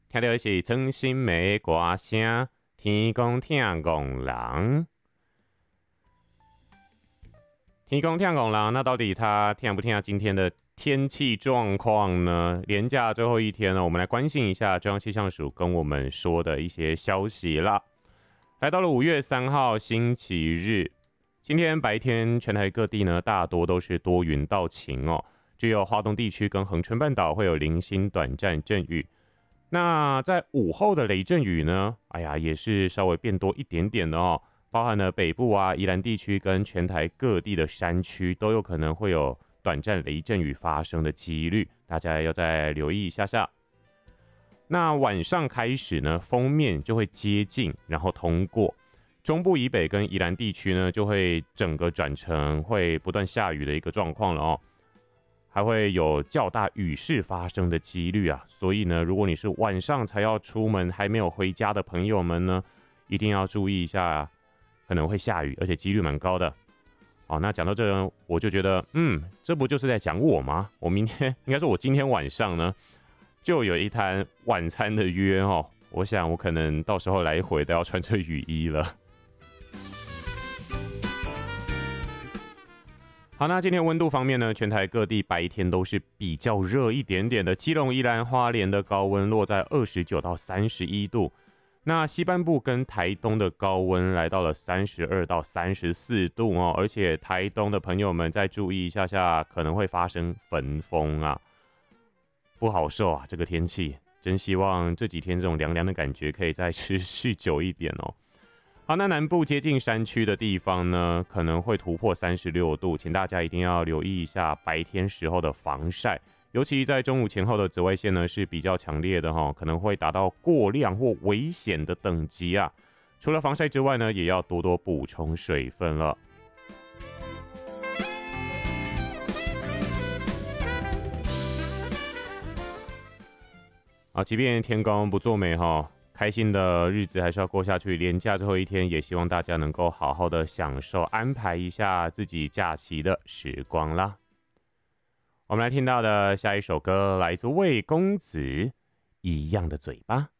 听到的是曾心湄的歌声，天公听戆人。天公听戆人，那到底他听不听今天的天气状况呢？连假最后一天呢，我们来关心一下中央气象署跟我们说的一些消息啦。来到了5月3号星期日，今天白天全台各地呢大多都是多云到晴哦，只有花东地区跟恒春半岛会有零星短暂阵雨。那在午后的雷阵雨呢，也是稍微变多一点点的哦，包含了北部啊、宜兰地区跟全台各地的山区都有可能会有短暂雷阵雨发生的几率，大家要再留意一下下。那晚上开始呢，锋面就会接近，然后通过中部以北跟宜兰地区呢，就会整个转成会不断下雨的一个状况了哦，还会有较大雨势发生的几率啊。所以呢，如果你是晚上才要出门还没有回家的朋友们呢，一定要注意一下，可能会下雨，而且几率蛮高的。好，那讲到这呢，我就觉得，这不就是在讲我吗？我明天应该说，我今天晚上呢，就有一摊晚餐的约哦。我想我可能到时候来回都要穿着雨衣了。好，那今天温度方面呢，全台各地白天都是比较热一点点的，基隆、宜兰、花莲的高温落在29到31度。那西半部跟台东的高温来到了32到34度哦，而且台东的朋友们再注意一下下，可能会发生焚风啊，不好受啊，这个天气，真希望这几天这种凉凉的感觉可以再持续久一点哦。好，那南部接近山区的地方呢，可能会突破36度，请大家一定要留意一下白天时候的防晒，尤其在中午前后的紫外线呢是比较强烈的可能会达到过量或危险的等级啊。除了防晒之外呢，也要多多补充水分了。即便天公不作美开心的日子还是要过下去，连假最后一天，也希望大家能够好好的享受，安排一下自己假期的时光啦。我们来听到的下一首歌来自魏公子，《一样的嘴巴》。